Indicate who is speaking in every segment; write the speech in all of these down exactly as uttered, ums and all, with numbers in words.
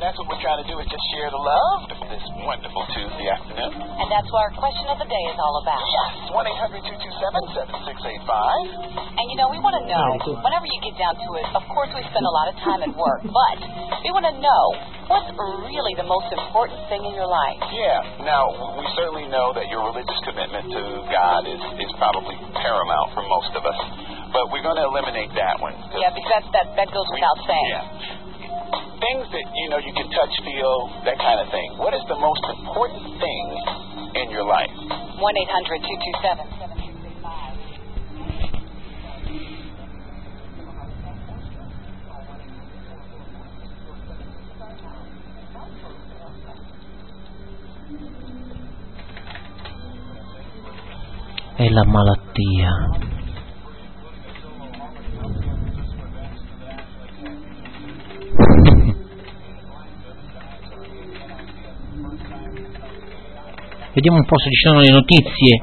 Speaker 1: that's what we're trying to do, is just share the love this wonderful Tuesday afternoon.
Speaker 2: And that's what our question of the day is all about.
Speaker 1: Yes, one eight hundred two two seven seven six eight five.
Speaker 2: And you know, we want to know, whenever you get down to it, of course we spend a lot of time at work, but we want to know what's really the most important thing in your life.
Speaker 1: Yeah, now, we certainly know that your religious commitment to God is, is probably paramount for most of us, but we're going to eliminate that one.
Speaker 2: Yeah, because that, that, that goes without saying.
Speaker 1: Yeah. Things that, you know, you can touch, feel, that kind of thing. What is the most important thing in your life?
Speaker 2: one eight hundred two two seven seven six eight five.
Speaker 3: È la malattia. Vediamo un po' se ci sono le notizie.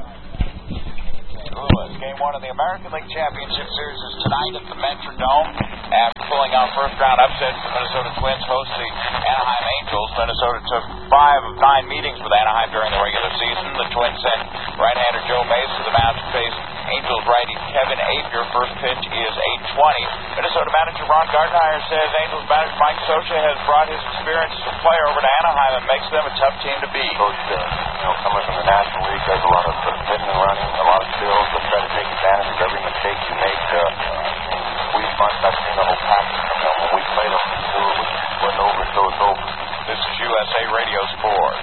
Speaker 1: Game one of the American League Championship Series is tonight at the Metrodome. After pulling out first-round upsets, the Minnesota Twins host the Anaheim Angels. Minnesota took five of nine meetings with Anaheim during the regular season. The Twins sent right-hander Joe Mace to the mound to face Angels righty Kevin Apier. First pitch is eight twenty. Minnesota manager Ron Gardenhire says Angels manager Mike Scioscia has brought his experience as a player over to Anaheim and makes them a tough team to beat.
Speaker 4: Coach, uh, you know, coming from the National League, does a lot of uh, hitting and running, a lot of skills. Let's try to take advantage of every mistake you make. Uh, we must have seen the whole package. You know, when we played them, we knew it was over, so it's over.
Speaker 1: This is U S A Radio Sport.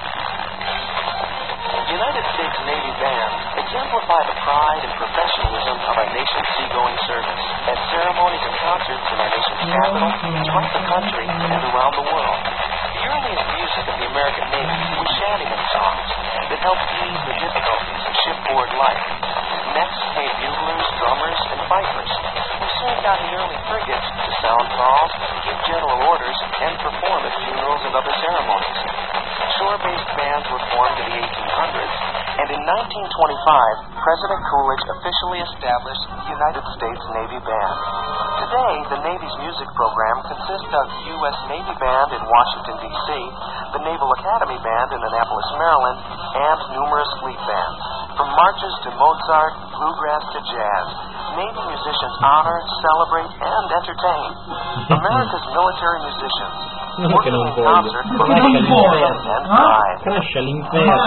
Speaker 5: United States Navy bands exemplify the pride and professionalism of our nation's seagoing service at ceremonies and concerts in our nation's capital, throughout the country, and around the world. The earliest music of the American Navy was shantyman songs that helped ease the difficulties of shipboard life. Next came buglers, drummers, and fifers, who served out in early frigates to sound calls, give general orders, and perform at funerals and other ceremonies. Shore-based bands were formed in the eighteen hundreds, and in nineteen twenty-five, President Coolidge officially established the United States Navy Band. Today, the Navy's music program consists of the U S Navy Band in Washington, D C, the Naval Academy Band in Annapolis, Maryland, and numerous fleet bands. From marches to Mozart, bluegrass to jazz, Navy musicians honor, celebrate, and entertain. America's military musicians, working in concert for freedom and pride.
Speaker 3: Cresce all'inferno.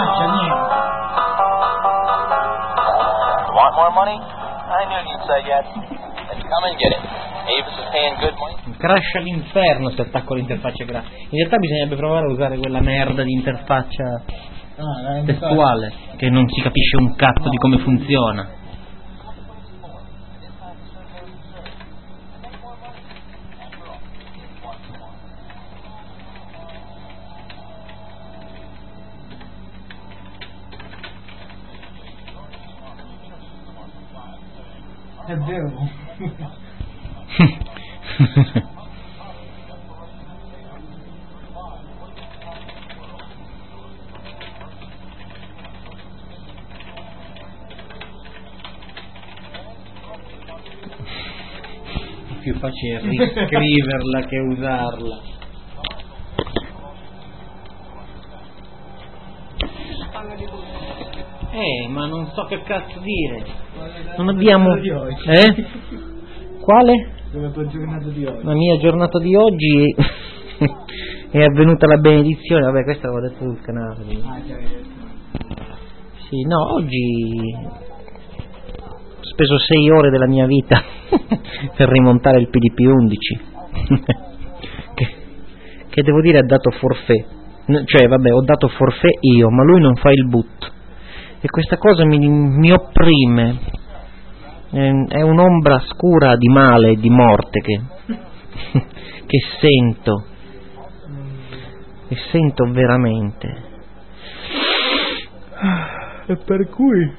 Speaker 6: Want more money? I knew you'd say yes. Then come and get it. Avis is paying good money.
Speaker 3: Crash all'inferno se attacco l'interfaccia grafica. In realtà bisognerebbe provare a usare quella merda di interfaccia ah, testuale, che non si capisce un cazzo di come funziona.
Speaker 7: È vero.
Speaker 3: È più facile riscriverla che usarla. Eh, ma non so che cazzo dire. Non abbiamo... Eh? Quale?
Speaker 7: La tua giornata di oggi.
Speaker 3: La mia giornata di oggi è avvenuta la benedizione. Vabbè, questa l'avevo detto sul canale.
Speaker 7: Ah,
Speaker 3: sì, no, oggi ho speso sei ore della mia vita per rimontare il P D P undici che, che devo dire ha dato forfait. Cioè, vabbè, ho dato forfait io, ma lui non fa il boot. E questa cosa mi, mi opprime, è un'ombra scura di male e di morte che, che sento, e sento veramente.
Speaker 7: E per cui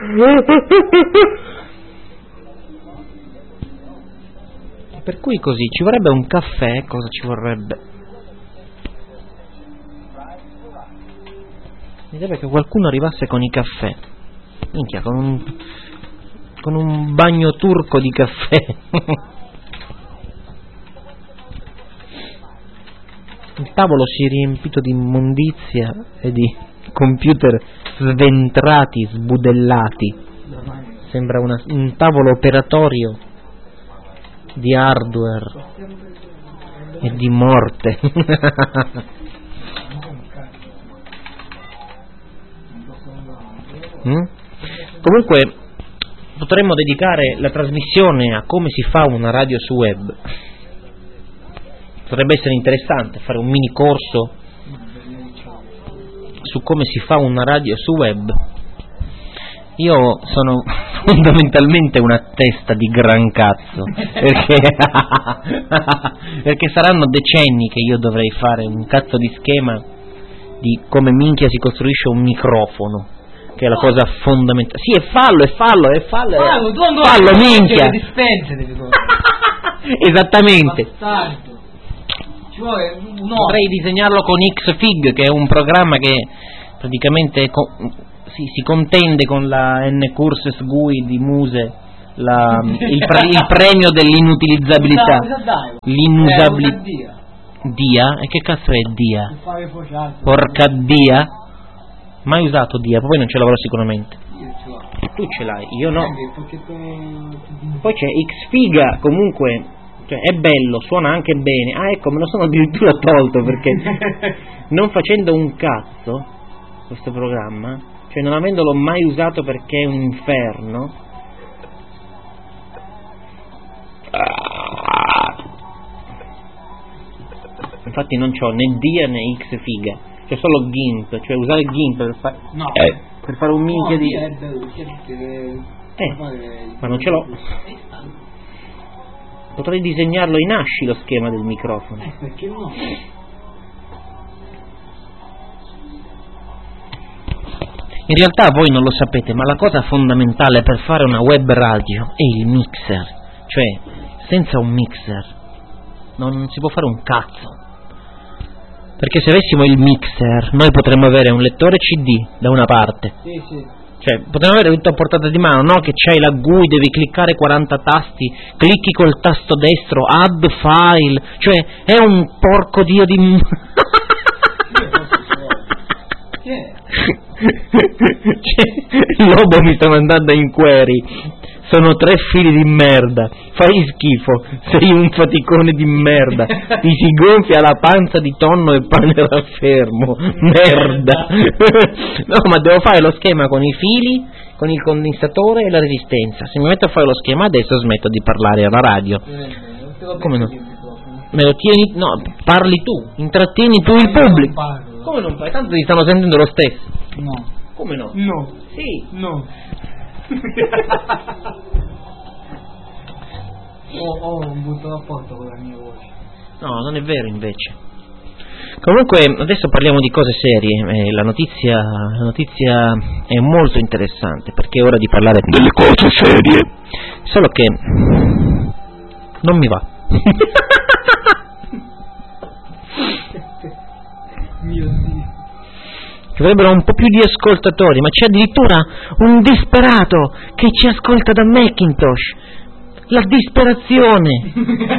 Speaker 3: per cui così ci vorrebbe un caffè. Cosa ci vorrebbe? Mi deve che qualcuno arrivasse con i caffè. Minchia, con un con un bagno turco di caffè. tavolo si è riempito di immondizia e di computer sventrati, sbudellati. Sembra una, un tavolo operatorio di hardware e di morte. mm? Comunque potremmo dedicare la trasmissione a come si fa una radio su web. Potrebbe essere interessante fare un mini corso su come si fa una radio su web. Io sono fondamentalmente una testa di gran cazzo, perché, perché saranno decenni che io dovrei fare un cazzo di schema di come minchia si costruisce un microfono, che è la cosa fondamentale. Sì, è fallo, è fallo, è fallo, è
Speaker 7: fallo, tu non
Speaker 3: fallo,
Speaker 7: devi
Speaker 3: minchia.
Speaker 7: dispense,
Speaker 3: Esattamente.
Speaker 7: Bastardo. Ci vuole un
Speaker 3: Potrei disegnarlo con Xfig, che è un programma che praticamente co- si, si contende con la N-Courses G U I di Muse, la, il, pre- il premio dell'inutilizzabilità. L'inusabilità. Dia? E che cazzo è Dia? Porca Dia? Mai usato Dia, poi non ce l'avrò sicuramente. Tu ce l'hai, io no. Poi c'è Xfiga, comunque, cioè è bello, suona anche bene. Ah, ecco, me lo sono addirittura tolto perché non facendo un cazzo questo programma, cioè non avendolo mai usato perché è un inferno. Infatti non c'ho né Dia né Xfiga, c'è solo GIMP, cioè usare GIMP per, fa-
Speaker 7: no.
Speaker 3: eh, per fare un minchia
Speaker 7: no,
Speaker 3: di...
Speaker 7: Eh,
Speaker 3: eh, ma non ce l'ho. Potrei disegnarlo in asci lo schema del microfono.
Speaker 7: Eh, perché no?
Speaker 3: In realtà voi non lo sapete, ma la cosa fondamentale per fare una web radio è il mixer. Cioè, senza un mixer non si può fare un cazzo. Perché se avessimo il mixer, noi potremmo avere un lettore C D da una parte.
Speaker 7: Sì, sì.
Speaker 3: Cioè, potremmo avere tutto a portata di mano, no? Che c'hai la G U I, devi cliccare quaranta tasti, clicchi col tasto destro, add file, cioè è un porco dio di... cioè, Lobo mi sta mandando in query. Sono tre fili di merda. Fai schifo, sei un faticone di merda. Ti si gonfia la panza di tonno e pane raffermo. Merda. No, ma devo fare lo schema con i fili, con il condensatore e la resistenza. Se mi metto a fare lo schema adesso smetto di parlare alla radio. Come no? Me lo tieni? No, parli tu, intrattieni tu il pubblico. Come non fai? Tanto ti stanno sentendo lo stesso.
Speaker 7: No.
Speaker 3: Come no?
Speaker 7: No.
Speaker 3: Sì.
Speaker 7: No. Ho, ho un brutto rapporto con la mia voce.
Speaker 3: No, non è vero invece. Comunque adesso parliamo di cose serie. Eh, la notizia la notizia è molto interessante perché è ora di parlare delle cose serie. Solo che non mi va.
Speaker 7: Mio Dio.
Speaker 3: Ci vorrebbero un po' più di ascoltatori, ma c'è addirittura un disperato che ci ascolta da Macintosh. La disperazione.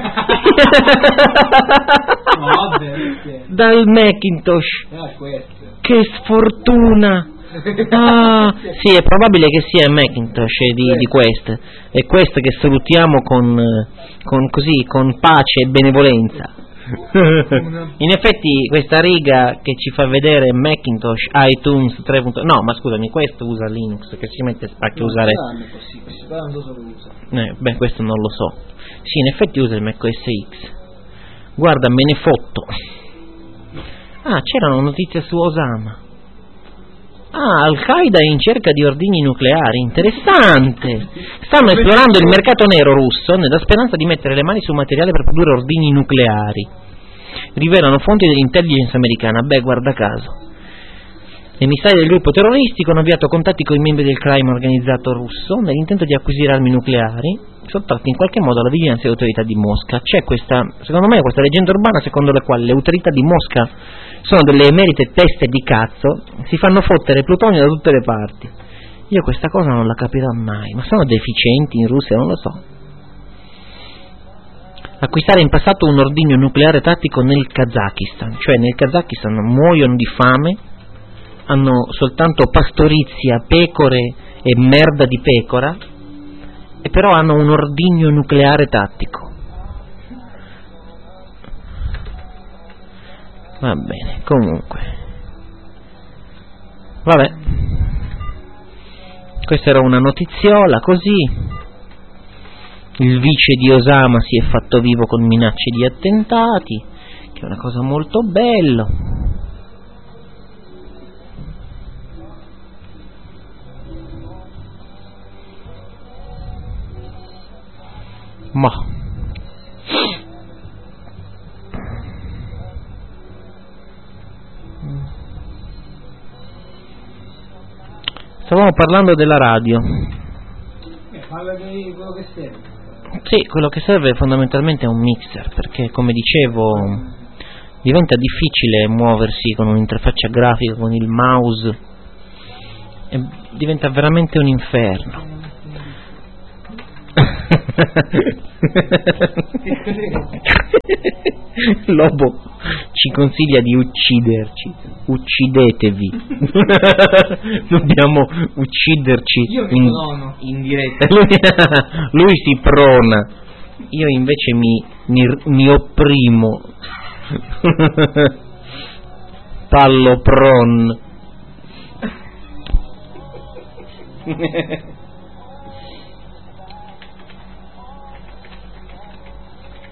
Speaker 7: No, vabbè,
Speaker 3: dal Macintosh.
Speaker 7: era questo.
Speaker 3: Che sfortuna. Ah, sì, è probabile che sia Macintosh di, di queste. È queste che salutiamo con, con così, con pace e benevolenza. In effetti questa riga che ci fa vedere Macintosh iTunes tre punto no, ma scusami, questo usa Linux, che si mette a che usare eh, beh, questo non lo so. Sì, in effetti usa il macOS X. Guarda, me ne fotto. Ah, c'era una notizia su Osama. Ah, Al-Qaeda è in cerca di ordigni nucleari, interessante. Stanno esplorando il mercato nero russo nella speranza di mettere le mani sul materiale per produrre ordigni nucleari. Rivelano fonti dell'intelligence americana. Beh, guarda caso. Emissari del gruppo terroristico hanno avviato contatti con i membri del crime organizzato russo nell'intento di acquisire armi nucleari, sottratti in qualche modo alla vigilanza delle autorità di Mosca. C'è questa, secondo me, questa leggenda urbana secondo la quale le autorità di Mosca sono delle emerite teste di cazzo, si fanno fottere plutonio da tutte le parti. Io questa cosa non la capirò mai, ma sono deficienti in Russia, non lo so. acquistare in passato un ordigno nucleare tattico nel Kazakistan, cioè nel Kazakistan muoiono di fame, hanno soltanto pastorizia, pecore e merda di pecora, e però hanno un ordigno nucleare tattico. Va bene, comunque. Vabbè. Questa era una notiziola così. Il vice di Osama si è fatto vivo con minacce di attentati, che è una cosa molto bella. Ma stavamo parlando della radio.
Speaker 7: Eh, parla di quello che serve.
Speaker 3: Sì, quello che serve fondamentalmente è un mixer, perché come dicevo diventa difficile muoversi con un'interfaccia grafica, con il mouse, e diventa veramente un inferno. Lobo ci consiglia di ucciderci. Uccidetevi. Dobbiamo ucciderci
Speaker 7: Io mi
Speaker 3: in,
Speaker 7: prono.
Speaker 3: in diretta. Lui, lui si prona, io invece mi, mi, mi opprimo. Pallo pron.